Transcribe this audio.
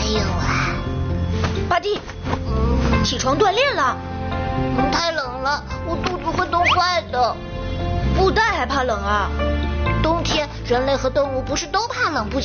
病啊！ 巴蒂，起床锻炼了。 太冷了，我肚子会冻坏的。 布袋还怕冷啊？ 冬天人类和动物不是都怕冷不